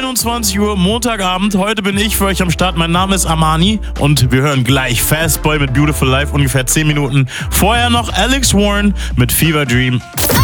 21 Uhr, Montagabend. Heute bin ich für euch am Start. Mein Name ist Armani und wir hören gleich Fast Boy mit Beautiful Life, ungefähr 10 Minuten. Vorher noch Alex Warren mit Fever Dream.